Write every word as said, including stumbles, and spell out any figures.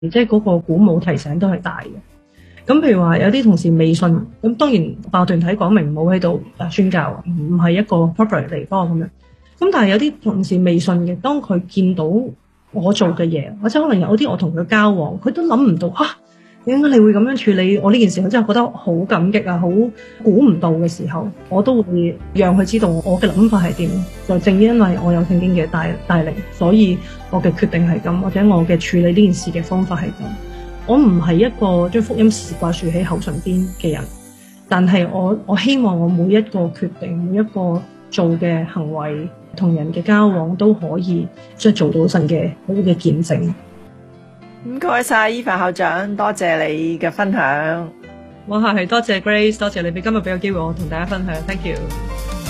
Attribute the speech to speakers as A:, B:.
A: 即係嗰個鼓舞提醒都係大嘅。咁譬如話有啲同事未信，咁當然辦學團體講明唔好喺度宣教，唔係一個 public 地方咁樣。咁但係有啲同事未信嘅，當佢見到我做嘅嘢，或者可能有啲我同佢交往，佢都諗唔到啊，點解你會咁樣處理我呢件事？佢真係覺得好感激啊，好估唔到嘅時候，我都會讓佢知道我嘅諗法係點。就正因為我有聖經嘅帶帶領，所以我嘅決定係咁，或者我嘅處理呢件事嘅方法係咁。我唔係一個將福音掛住喺口唇邊嘅人，但係我我希望我每一個決定，每一個做嘅行為，同人嘅交往都可以即係做到神嘅好嘅見證。
B: 唔該晒伊凡校長，多謝你嘅分享。
A: 我係多謝 Grace， 多謝你俾今日俾個機會我同大家分享 ，thank you。